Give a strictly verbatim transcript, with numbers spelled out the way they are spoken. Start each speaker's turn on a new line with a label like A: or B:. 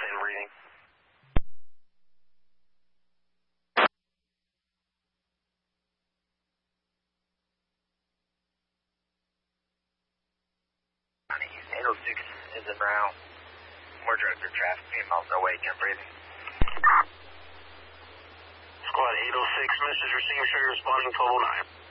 A: and reading. eight oh six is in Brown. We're driving through traffic, eight miles away, can't breathing. Squad eight oh six, message received, show you responding twelve oh nine.